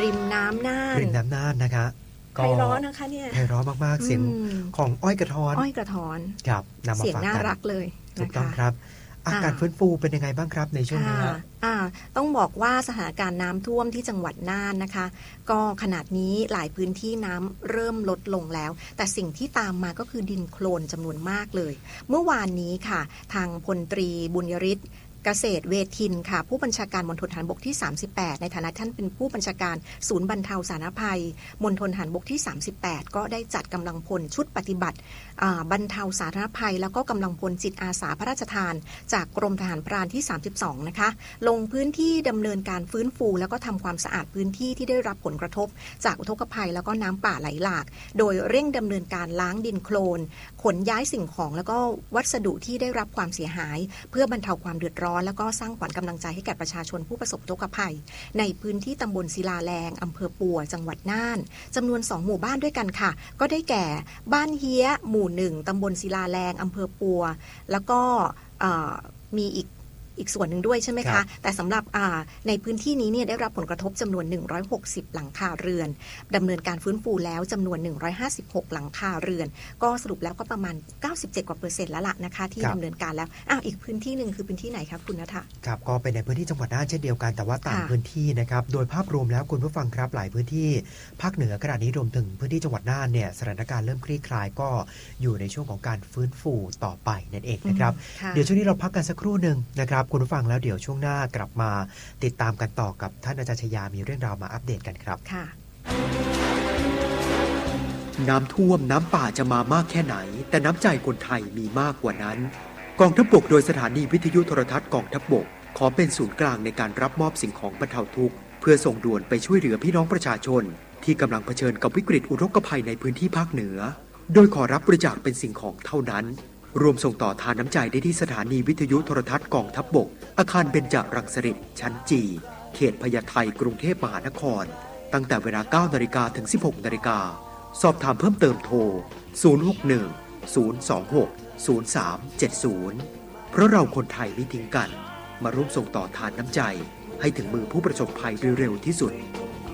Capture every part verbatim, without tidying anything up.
ริมน้ำน่านริมน้ำน่านนะคะไพเราะนะคะเนี่ยไพเราะมากๆเสียงของอ้อยกระท้อนอ้อยกระท้อนครับนำมาฝากกันเสียงน่ารักเลยถูกต้องครับอาการฟื้นฟูเป็นยังไงบ้างครับในช่วงนี้ต้องบอกว่าสถานการณ์น้ำท่วมที่จังหวัดน่านนะคะก็ขนาดนี้หลายพื้นที่น้ำเริ่มลดลงแล้วแต่สิ่งที่ตามมาก็คือดินโคลนจำนวนมากเลยเมื่อวานนี้ค่ะทางพลตรีบุญยฤทธิ์เกษตรเวทินค่ะผู้บัญชาการมณฑลทหารบกที่สามสิบแปดในฐานะท่านเป็นผู้บัญชาการศูนย์บรรเทาสาธารณภัยมณฑลทหารบกที่สามสิบแปดก็ได้จัดกำลังพลชุดปฏิบัติบรรเทาสาธารณภัยแล้วก็กำลังพลจิตอาสาพระราชทานจากกรมทหารพรานที่สามสิบสองนะคะลงพื้นที่ดำเนินการฟื้นฟูแล้วก็ทำความสะอาดพื้นที่ที่ได้รับผลกระทบจากอุทกภัยแล้วก็น้ำป่าไหลหลากโดยเร่งดำเนินการล้างดินโคลนขนย้ายสิ่งของแล้วก็วัสดุที่ได้รับความเสียหายเพื่อบรรเทาความเดือดร้อนแล้วก็สร้างขวัญกำลังใจให้แก่ประชาชนผู้ประสบอุทกภัยในพื้นที่ตำบลศิลาแรงอำเภอปัวจังหวัดน่านจำนวนสองหมู่บ้านด้วยกันค่ะก็ได้แก่บ้านเฮี้ยหมู่หนึ่งตำบลศิลาแรงอำเภอปัวแล้วก็มีอีกอีกส่วนหนึ่งด้วยใช่ไหมคะแต่สำหรับในพื้นที่นี้เนี่ยได้รับผลกระทบจำนวนหนึ่งร้อยหกสิบหลังคาเรือนดำเนินการฟื้นฟูแล้วจำนวนหนึ่งร้อยห้าสิบหกหลังคาเรือนก็สรุปแล้วก็ประมาณเก้าสิบเจ็ดกว่าเปอร์เซ็นต์แล้วล่ะนะคะที่ดำเนินการแล้วอ้าวอีกพื้นที่นึงคือพื้นที่ไหนครับคุณณฐาครับก็เป็นในพื้นที่จังหวัดน่านเช่นเดียวกันแต่ว่าต่างพื้นที่นะครับโดยภาพรวมแล้วคุณผู้ฟังครับหลายพื้นที่ภาคเหนือขณะนี้รวมถึงพื้นที่จังหวัดน่านเนี่ยสถานการณ์เริ่มคลี่คลายก็อยู่ในช่วงของการฟื้นฟูต่อไปนั่นเองนะครับเดี๋ยวช่วงนี้เราพักกันสักครู่นึงนะครับคุณผู้ฟังแล้วเดี๋ยวช่วงหน้ากลับมาติดตามกันต่อกับท่านอาจารย์ชยามีเรื่องราวมาอัปเดตกันครับค่ะน้ำท่วมน้ำป่าจะมามากแค่ไหนแต่น้ำใจคนไทยมีมากกว่านั้นกองทัพบกโดยสถานีวิทยุโทรทัศน์กองทัพบกขอเป็นศูนย์กลางในการรับมอบสิ่งของบรรเทาทุกข์เพื่อส่งด่วนไปช่วยเหลือพี่น้องประชาชนที่กำลังเผชิญกับวิกฤตอุทกภัยในพื้นที่ภาคเหนือโดยขอรับบริจาคเป็นสิ่งของเท่านั้นรวมส่งต่อทานน้ำใจได้ที่สถานีวิทยุโทรทัศน์กองทัพบกอาคารเบญจรังสฤษฎ์ชั้นจีเขตพญาไทกรุงเทพมหานครตั้งแต่เวลา เก้านาฬิกา ถึง สิบหกนาฬิกาสอบถามเพิ่มเติมโทรศูนย์ หก หนึ่ง ศูนย์ สอง หก ศูนย์ สาม เจ็ด ศูนย์เพราะเราคนไทยไม่ทิ้งกันมาร่วมส่งต่อทานน้ำใจให้ถึงมือผู้ประสบภัยโดยเร็วที่สุด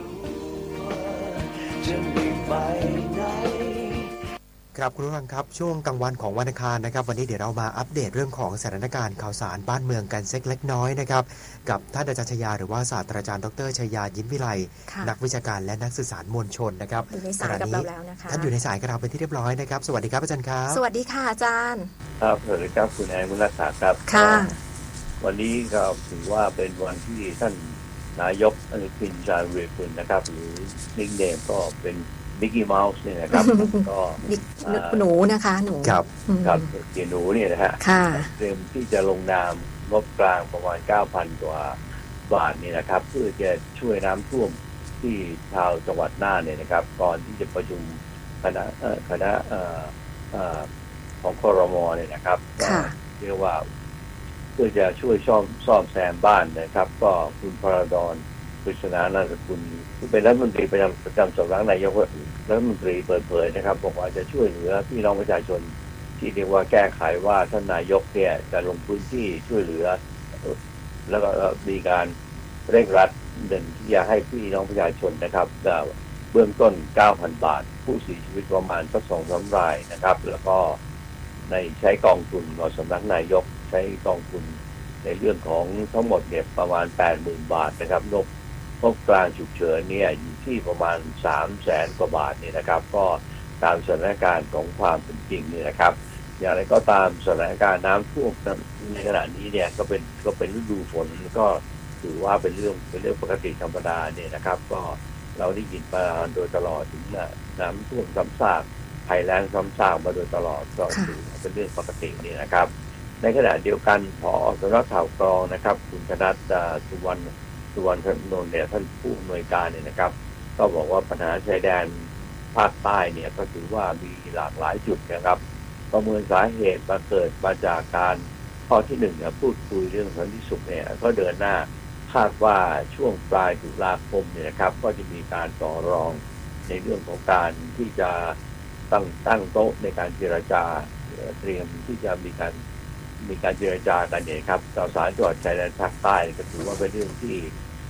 ครับคุณผู้ฟังครับช่วงกลางวันของวันอังคารนะครับวันนี้เดี๋ยวเรามาอัปเดตเรื่องของสถานการณ์ข่าวสารบ้านเมืองกันสักเล็กน้อยนะครับกับท่านอาจารย์ชยาหรือว่าศาสตราจารย์ดรชยายิ้มวิไลนักวิชาการและนักสื่อสารมวลชนนะครับอยู่ในสายกับเราแล้วนะคะท่านอยู่ในสายกับเราเป็นที่เรียบร้อยนะครับสวัสดีครับอาจารย์ครับสวัสดีค่ะอาจารย์ครับสวัสดีครับคุณแอนมุลศาครับค่ะวันนี้ก็ถือว่าเป็นวันที่ท่านนายกอนุทินชาญวีรกูลนะครับหรือนิกเนมก็เป็นมิกกี้เมาส์เนี่ยนะครับก็หนูนะคะหนูครับครับเกียร์หนูเนี่ยนะฮะเตรียมที่จะลงนามงบกลางประมาณ เก้าพัน กว่าบาทนี่นะครับเพื่อจะช่วยน้ำท่วมที่ชาวจังหวัดน่านเนี่ยนะครับก่อนที่จะประชุมคณะคณะของครม.เนี่ยนะครับเรียกว่าเพื่อจะช่วยซ่อมซ่อมแซมบ้านนะครับก็คุณพระดอนปริศนานาสกุลที่เป็นรัฐมนตรีประจำประจำสำนักนายกรัฐมนตรีเปิดเผยนะครับบอกว่าจะช่วยเหลือพี่น้องประชาชนที่เรียกว่าแก้ไขว่าท่านนายกเนี่ยจะลงพื้นที่ช่วยเหลือแล้วก็มีการเร่งรัดเดินที่จะให้พี่น้องประชาชนนะครับเบื้องต้น เก้าพัน บาทผู้เสียชีวิตประมาณสัก สองถึงสาม รายนะครับแล้วก็ในใช้กองทุนของสำนักนายกใช้กองทุนในเรื่องของทั้งหมดเนี่ยประมาณ แปดหมื่น บาทนะครับงบงบกลางฉุกเฉินเนี่ยอยู่ที่ประมาณ สามแสน กว่าบาทเนี่ยนะครับก็ตามสถานการณ์ของความเป็นจริงนี่นะครับอย่างไรก็ตามสถานการณ์น้ำท่วมในขณะนี้เนี่ยก็เป็นก็เป็นฤดูฝนก็ถือว่าเป็นเรื่องเป็นเรื่องปกติธรรมดาเนี่ยนะครับก็เราได้ยินมาโดยตลอดถึงน้ำท่วมซ้ำซากภัยแล้งซ้ำซากมาโดยตลอดก็ถือเป็นเรื่องปกตินี่นะครับในขณะเดียวกันผอ.สำนักข่าวกรองนะครับคุณธนัทสุวรรณสุวรรณนนท์เนี่ยท่านผู้อำนวยการเนี่ยนะครับก็บอกว่าปัญหาชายแดนภาคใต้เนี่ยก็ถือว่ามีหลากหลายจุดนะครับประเมินสาเหตุมาเกิดมาจากการข้อที่หนึ่งเนี่ยพูดคุยเรื่องสันติสุขเนี่ยก็เดินหน้าคาดว่าช่วงปลายตุลาคมเนี่ยนะครับก็จะมีการต่อรองในเรื่องของการที่จะตั้งตั้งโต๊ะในการเจรจาเตรียมที่จะมีการมีการเจรจากันเนี่ยครับต่อสารจังหวัดชายแดนภาคใต้ก็ถือว่าเป็นเรื่องที่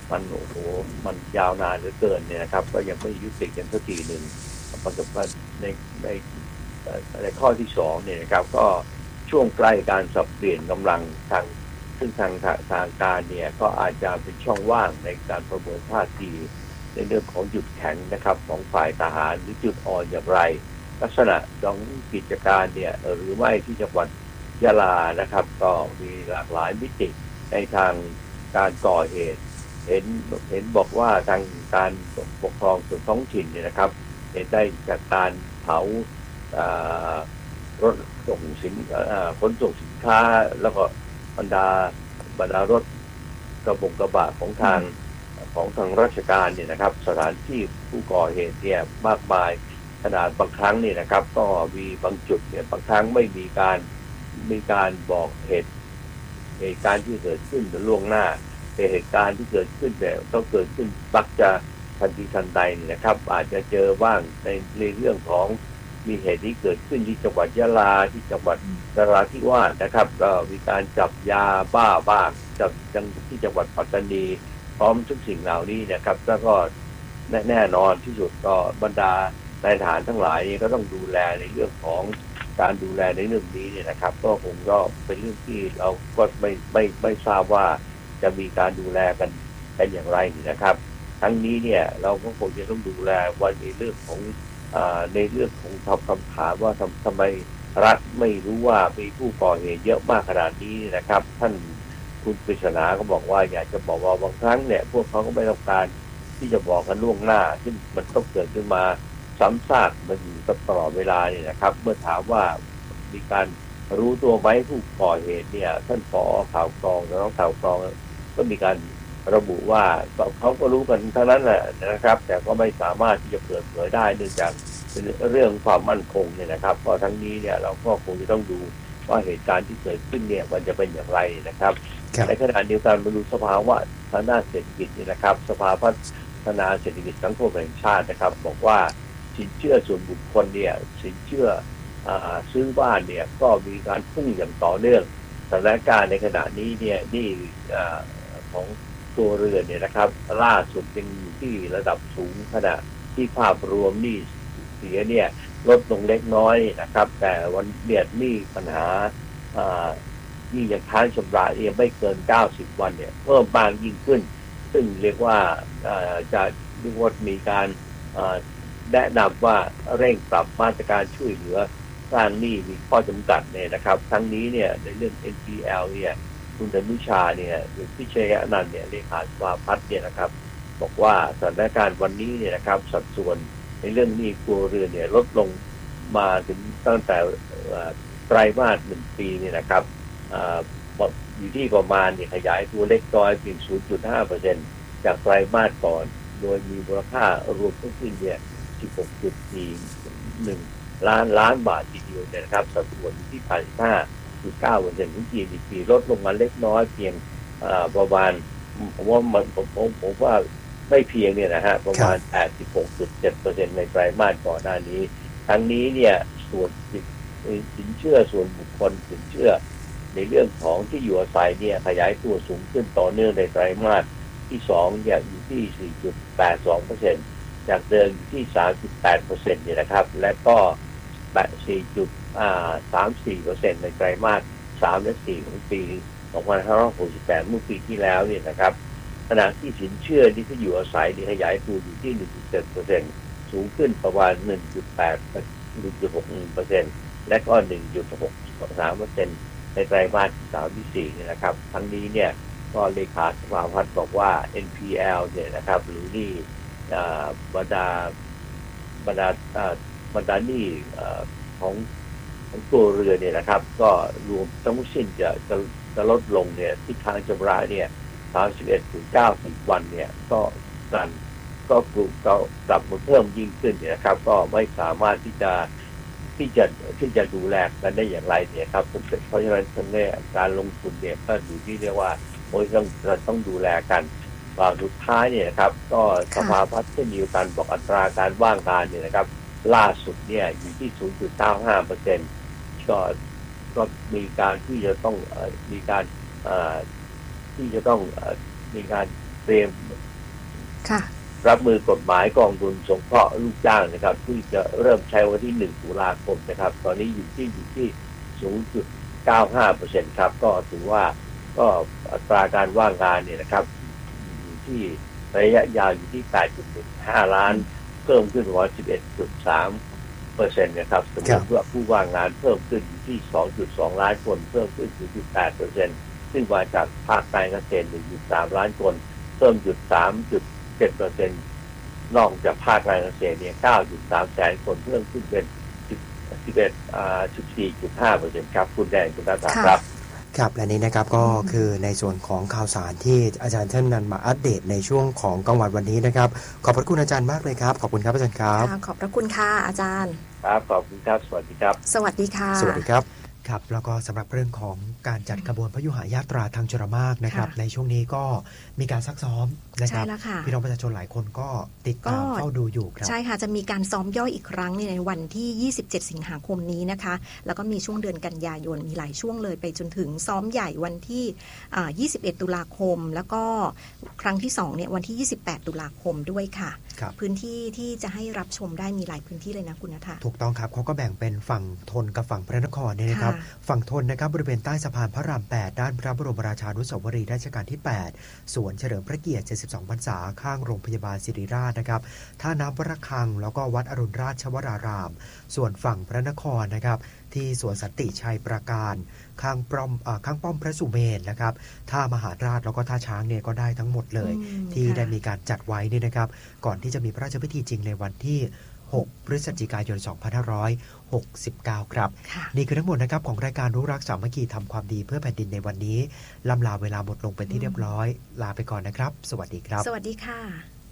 มันโอ้โหมันยาวนานเหลือเกินเนี่ยนะครับก็ยังไม่ยุติกันสักทีหนึ่งประกอบกับในในในข้อที่สองเนี่ยนะครับก็ช่วงใกล้การสับเปลี่ยนกำลังทางซึ่งทางทางการเนี่ยก็อาจจะเป็นช่องว่างในการประเมินท่าทีในเรื่องของจุดแข็งนะครับของฝ่ายทหารหรือจุดอ่อนอย่างไรลักษณะของกิจการเนี่ยหรือไม่ที่จังหวัดยะลานะครับก็มีหลากหลายมิติในทางการก่อเหตุเห็นเห็นบอกว่าทางการปกครองส่วนท้องถิ่นเนี่ยนะครับเห็นได้จากการเผารถส่งสินขนส่งสินค้าแล้วก็บรรดาบรรดารถกระบะกระบะของทางของทางราชการเนี่ยนะครับสถานที่ผู้ก่อเหตุเนี่ยมากมายขนาดบางครั้งนี่นะครับก็มีบางจุดเนี่ยบางครั้งไม่มีการมีการบอกเหตุเหตุการณ์ที่เกิดขึ้นล่วงหน้าแต่เหตุการณ์ที่เกิดขึ้นเนี่ยต้องเกิดขึ้นมักจะทันทีทันใดนะครับอาจจะเจอบ้างในในเรื่องของมีเหตุที่เกิดขึ้นที่จังหวัดยะลาที่จังหวัดนราธิวาสนะครับก็มีการจับยาบ้าบ้างจับจังที่จังหวัดปัตตานีพร้อมทุกสิ่งเหล่านี้นะครับแล้วก็แน่นอนที่สุดก็บรรดานายทหารทั้งหลายก็ต้องดูแลในเรื่องของการดูแลในเรื่องนี้เนี่ยนะครับก็คงก็เป็นเรื่องที่เราก็ไม่ไม่ไม่ทราบว่าจะมีการดูแลกันเป็นอย่างไรนะครับทั้งนี้เนี่ยเราก็คงจะต้องดูแลวันในเรื่องของในเรื่องของทำคำถามว่าทำทำไมรัฐไม่รู้ว่ามีผู้ก่อเหตุเยอะมากขนาดนี้นะครับท่านคุณปริศนาก็บอกว่าอยากจะบอกว่าบางครั้งเนี่ยพวกเขาก็ไม่ต้องการที่จะบอกกันล่วงหน้าซึ่งมันต้องเกิดขึ้นมาซ้ำซากมันอยู่ตลอดเวลาเนี่ยนะครับเมื่อถามว่ามีการรู้ตัวไหมผู้ก่อเหตุเนี่ยท่านผอ.ข่าวกรองแล้วข่าวกรองก็มีการระบุว่าเขาก็รู้กันทั้งนั้นแหละนะครับแต่ก็ไม่สามารถที่จะเปิดเผยได้เนื่องจากเป็นเรื่องความมั่นคงเนี่ยนะครับก็ทั้งนี้เนี่ยเราก็คงจะต้องดูว่าเหตุการณ์ที่เกิดขึ้นเนี่ยมันจะเป็นอย่างไรนะครับในขณะเดียวกันมาดูสภาวะทางด้านเศรษฐกิจนี่นะครับสภาพัฒนาเศรษฐกิจสังคมแห่งชาตินะครับบอกว่าสินเชื่อส่วนบุคคลเนี่ยสินเชื่อซื้อบ้านเนี่ยก็มีการพุ่งอย่างต่อเนื่องสถานการณ์ในขณะนี้เนี่ยนี่ของตัวเรือนเนี่ยนะครับล่าสุดยังอยู่ที่ระดับสูงขณะที่ภาพรวมหนี้เสียเนี่ยลดลงเล็กน้อยนะครับแต่วันเดียดหนี้ปัญหาหนี้ยังค้างชำระเนี่ยไม่เกินเก้าสิบวันเนี่ยเพิ่มมากยิ่งขึ้นซึ่งเรียกว่าจะเรียกว่ามีการแนะนำว่าเร่งปรับมาตรการช่วยเหลือสร้างหนี้มีข้อจำกัดเนี่ยนะครับทั้งนี้เนี่ยในเรื่อง เอ็น พี แอล เนี่ยคุณธนุชาเนี่ยหรือพิชัยอนันต์เนี่ยเลขาสภาพัฒน์เนี่ยนะครับบอกว่าสถานการณ์วันนี้เนี่ยนะครับสัดส่วนในเรื่องหนี้ครัวเรือนเนี่ยลดลงมาถึงตั้งแต่ไตรมาสหนึ่งปีเนี่ยนะครับอยู่ที่ประมาณเนี่ยขยายตัวเล็กน้อยเพียง ศูนย์จุดห้าเปอร์เซ็นต์ จากไตรมาสก่อนโดยมีมูลค่ารวมทั้งสิ้นเนี่ย สิบหกจุดสี่หนึ่ง ล้านล้านบาททีเดียวเนี่ยนะครับสัดส่วนที่ แปดสิบห้าจุดเก้าเปอร์เซ็นต์ ของ จี ดี พี ลดลงมาเล็กน้อยเพียงประมาณผมว่ามันผมผมผมว่าไม่เพียงเนี่ยนะฮะประมาณ แปดสิบหกจุดเจ็ดเปอร์เซ็นต์ ในไตรมาสก่อนหน้านี้ทั้งนี้เนี่ยส่วนสินเชื่อส่วนบุคคลสินเชื่อในเรื่องของที่อยู่อาศัยเนี่ยขยายตัวสูงขึ้นต่อเนื่องในไตรมาสที่สองเนี่ยอยู่ที่ สี่จุดแปดสองเปอร์เซ็นต์ จากเดิมอยู่ที่ สามจุดแปดเปอร์เซ็นต์ เนี่ยนะครับและก็ สี่จุดสามสี่เปอร์เซ็นต์ ในไตรมาสสามและสี่ของปีสองพันห้าร้อยหกสิบแปดเมื่อปีที่แล้วเนี่ยนะครับขณะที่สินเชื่อที่ที่อยู่อาศัยขยายตัวอยู่ที่ หนึ่งจุดเจ็ดเปอร์เซ็นต์ สูงขึ้นประมาณ หนึ่งจุดแปด หนึ่งจุดหกหนึ่งเปอร์เซ็นต์ และก็ หนึ่งจุดหกสามเปอร์เซ็นต์ ในไตรมาสสามที่สี่เนี่ยนะครับทั้งนี้เนี่ยก็เลขาสภาพัฒน์บอกว่า เอ็น พี แอล เนี่ยนะครับหรือนี่บรรดาบรรดาบรรดาหนี้ของของตัวเรือเนี่ยนะครับก็รวมทั้งสิ้นจะจะจะลดลงเนี่ยที่ทางชำระเนี่ย สามสิบเอ็ดถึงเก้าสิบ วันเนี่ยก็กันก็กลุ่มก็กลับมาเพิ่มยิ่งขึ้นเนี่ยนะครับก็ไม่สามารถที่จะที่จะที่จะดูแลกันได้อย่างไรเนี่ยครับเพราะฉะนั้นทั้งนี้การลงทุนเนี่ยก็อยู่ที่เรียกว่าโอ้ยต้องต้องดูแลกันตอนสุดท้ายเนี่ยครับก็สภาพัฒน์เช่นเดียวกันบอกอัตราการว่างงานเนี่ยนะครับล่าสุดเนี่ยอยู่ที่ ศูนย์จุดเก้าห้าเปอร์เซ็นต์ ก็ก็มีการที่จะต้องมีการที่จะต้องมีการเตรียมรับมือกฎหมายกองทุนสงเคราะห์ลูกจ้างนะครับที่จะเริ่มใช้วันที่หนึ่งตุลาคมนะครับตอนนี้อยู่ที่อยู่ที่ ศูนย์จุดเก้าห้าเปอร์เซ็นต์ ครับก็ถือว่าก็อัตราการว่างงานเนี่ยนะครับอยู่ที่ระยะยาวอยู่ที่ แปดจุดหนึ่งห้า ล้านเพิ่มขึ้นประมาณ สิบเอ็ดจุดสาม เปอร์เซ็นต์ นะครับสมมติว่าผู้ว่างงานเพิ่มขึ้นอยู่ที่ สองจุดสอง ล้านคนเพิ่มขึ้น ศูนย์จุดแปดเปอร์เซ็นต์ ซึ่งมาจากภาคการเกษตร หนึ่งจุดสาม ล้านคนเพิ่มจุด สามจุดเจ็ดเปอร์เซ็นต์ นอกจากภาคการเกษตรเนี่ย เก้าจุดสาม แสนคนเพิ่มขึ้นเป็นสิบเอ็ดอ่า สิบสี่จุดห้าเปอร์เซ็นต์ ครับคุณแดงคุณตาตาครับครับและนี้นะครับก็คือในส่วนของข่าวสารที่อาจารย์ท่านนั้นมาอัปเดตในช่วงของกลางวันวันนี้นะครับขอบพระคุณอาจารย์มากเลยครับขอบคุณครับอาจารย์ครับขอบพระคุณค่ะอาจารย์ครับขอบคุณครับสวัสดีครับสวัสดีค่ะสวัสดีครับครับแล้วก็สำหรับเรื่องของการจัดขบวนพยุหยาตราทางชลมารนะครับในช่วงนี้ก็มีการซักซ้อมนะครับพี่น้องประชาชนหลายคนก็ติดตามเฝ้าดูอยู่ครับใช่ค่ะจะมีการซ้อมย่อยอีกครั้งในวันที่ยี่สิบเจ็ดสิงหาคมนี้นะคะแล้วก็มีช่วงเดือนกันยายนมีหลายช่วงเลยไปจนถึงซ้อมใหญ่วันที่ยี่สิบเอ็ดตุลาคมแล้วก็ครั้งที่สองเนี่ยวันที่ยี่สิบแปดตุลาคมด้วยค่ะพื้นที่ที่จะให้รับชมได้มีหลายพื้นที่เลยนะคุณณัฐถูกต้องครับเขาก็แบ่งเป็นฝั่งธนกับฝั่งพระนครเนี่ยนะครับฝั่งธนนะครับบริเวณใต้สะพานพระรามแปดด้านพระบรมราชานุสาวรีย์รัชกาลที่แปดสวนเฉลิมพระเกียรติเจ็ดสิบสองพรรษาข้างโรงพยาบาลศิริราชนะครับท่าน้ำวรคังแล้วก็วัดอรุณราชวรารามส่วนฝั่งพระนครนะครับที่สวนสันติชัยประการข้างป้อมข้างป้อมพระสุเมนนะครับท่ามหาราชแล้วก็ท่าช้างเนี่ยก็ได้ทั้งหมดเลยที่ได้มีการจัดไว้นี่นะครับก่อนที่จะมีพระราชพิธีจริงในวันที่หกพฤศจิกายนสองพันห้าร้อยหกสิบเก้าครับนี่คือทั้งหมดนะครับของรายการรู้รักสามัคคีทำความดีเพื่อแผ่นดินในวันนี้ล่ำลาเวลาหมดลงเป็นที่เรียบร้อยลาไปก่อนนะครับสวัสดีครับสวัสดีค่ะ